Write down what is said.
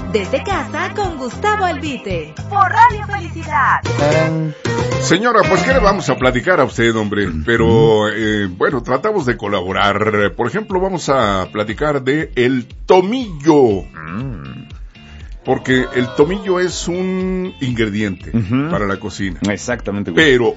Desde casa con Gustavo Albite. Por Radio Felicidad. Señora, pues ¿qué le vamos a platicar a usted, hombre? Pero, bueno, tratamos de colaborar. Por ejemplo, vamos a platicar de el tomillo. Porque el tomillo es un ingrediente para la cocina. Exactamente. Pero